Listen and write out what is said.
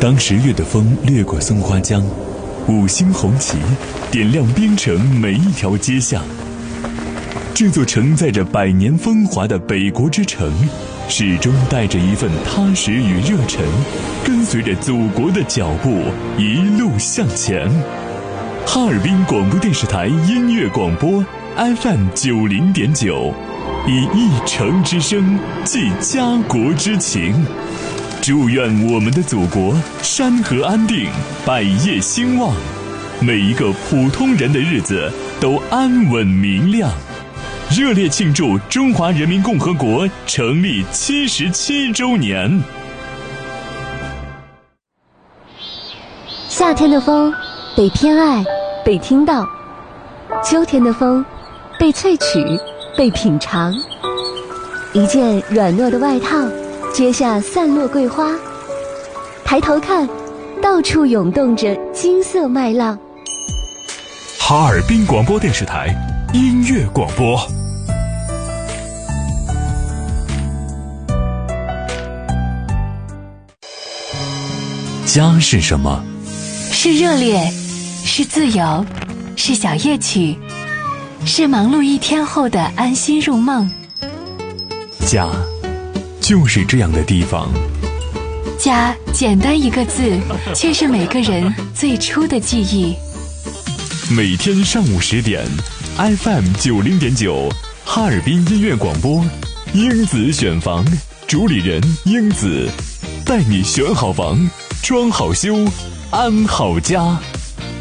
当10月的风掠过松花江，五星红旗点亮边城每一条街巷。这座承载着100年风华的北国之城，始终带着一份踏实与热忱，跟随着祖国的脚步一路向前。哈尔滨广播电视台音乐广播 FM 90.9，以一城之声寄家国之情。祝愿我们的祖国山河安定，百业兴旺，每一个普通人的日子都安稳明亮。热烈庆祝中华人民共和国成立77周年。 夏天的风被偏爱，被听到；秋天的风被萃取，被品尝。一件软糯的外套，接下散落桂花，抬头看，到处涌动着金色麦浪。 哈尔滨广播电视台音乐广播。家是什么？ 是热烈，是自由，是小夜曲，是忙碌一天后的安心入梦。 家就是这样的地方。 家简单一个字，却是每个人最初的记忆。 每天上午10点 FM 90.9哈尔滨音乐广播，英子选房，主理人英子，带你选好房，装好修，安好家。